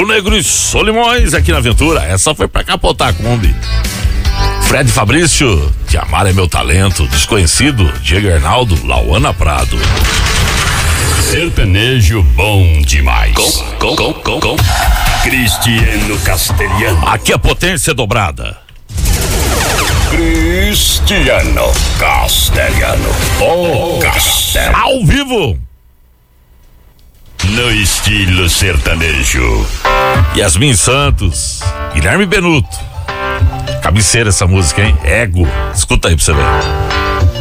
Negro e Solimões aqui na Aventura. Essa foi pra capotar a Kombi. Fred Fabrício, Te Amar é Meu Talento. Desconhecido, Diego Arnaldo, Lauana Prado. Sertanejo bom demais. Com Cristiano Castelhano. Aqui a potência é dobrada. Cristiano Castelhano. O Castelhano. Ao vivo. No estilo sertanejo. Yasmin Santos, Guilherme Benuto. Cabeceira essa música, hein? Ego. Escuta aí pra você ver.